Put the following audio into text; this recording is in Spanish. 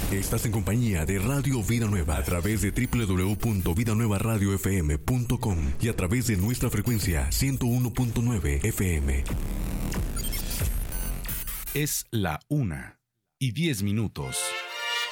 Estás en compañía de Radio Vida Nueva a través de www.vidanuevaradiofm.com y a través de nuestra frecuencia 101.9 FM. Es la 1:10.